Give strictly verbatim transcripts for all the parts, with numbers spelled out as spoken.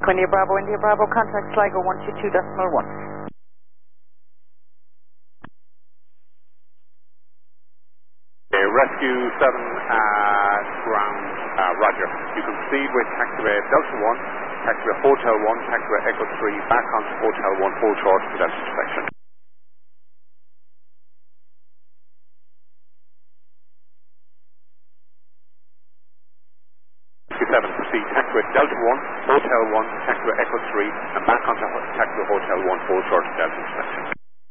India Bravo, India Bravo, contact Sligo one two two decimal one. Okay, Rescue seven at ground, uh, roger. You can proceed with taxiway Delta one, taxiway Hotel one, taxiway Echo three, back onto Hotel one, full short to Delta intersection. Rescue seven, proceed taxiway Delta one, Hotel one, taxiway Echo three, and back onto taxiway Hotel one, full short to Delta intersection.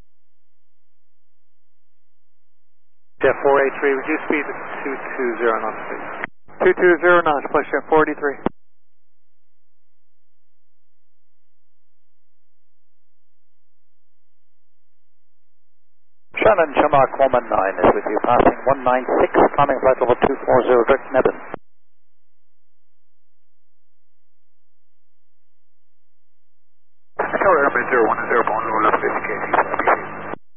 Jet four eighty-three, reduce speed to two two zero knots, please. two two zero knots, plus Jet four eighty-three. Shannon Shamrock one one nine is with you, passing one nine six, climbing flight level two four zero, direct Nebben. Tower Airman zero one is airborne, low level indicating for Abbey Field.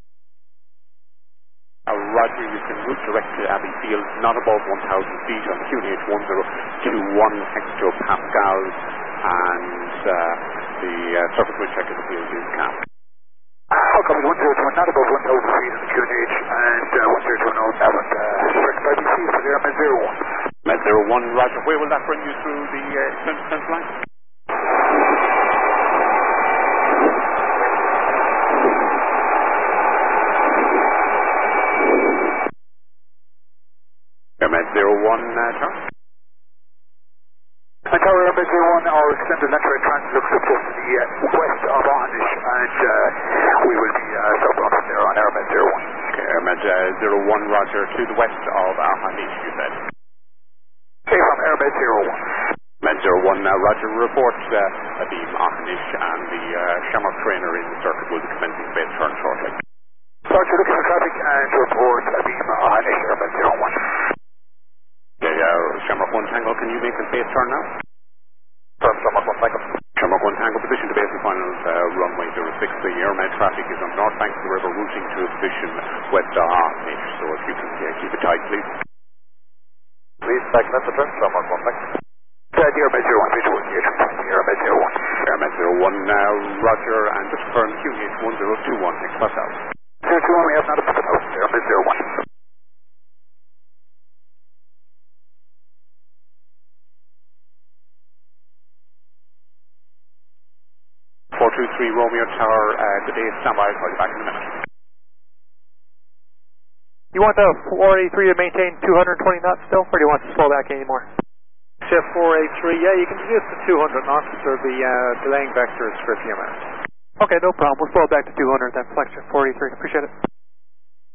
Uh, roger, you can route direct to Abbey Field, not above one thousand feet on Q N H one zero two one hectopascals, and uh, the uh, surface wind check of the field is cap. I'll copy one zero two one, not above one thousand feet on the Q N H, and uh, one zero two one oh, Abbott, uh, direct to Abbey Field for the Airman zero one. Med zero one, roger. Where will that bring you through the uh, central, central line? Med zero one, uh, Charles? And Tower Airman zero one, our extended lateral transit looks up to the uh, west of Anish, and uh, we will be uh, southbound from there on Airman zero one. Okay, Med uh, zero one, roger, to the west of Ahanish, you said. Okay, from Airman zero one. Med zero one, uh, roger, report uh, a beam Ahanish, and the uh, Shamrock trainer in the circuit will be commencing base turn shortly. Roger, looking for traffic and report a beam Ahanish, Airman zero one. Okay, uh, Shamrock one Tango, can you make a base turn now? From Shamrock one Tango. Shamrock one Tango, position to base and final uh, runway zero six. The airman traffic is on north bank of the river, routing to a position west of Ahanish, so if you can uh, keep it tight, please. Please, second at the turn, Shamrock one Tango. Uh, the Airman zero one, visual here, the Airman zero one. Airman zero one, uh, roger, and just confirm Q H one zero two one, hectopascals. zero two one, we have not a packet out, Airman zero one. four two three Romeo Tower, uh, good day, stand by, I'll call you back in a minute. You want the four eighty-three to maintain two hundred twenty knots still, or do you want to slow back anymore? Jet four eighty-three, yeah, you can reduce to two hundred knots, so the uh, delaying vector is for a few minutes. Okay, no problem. We'll slow it back to two hundred then, flex Jet four eighty-three. Appreciate it.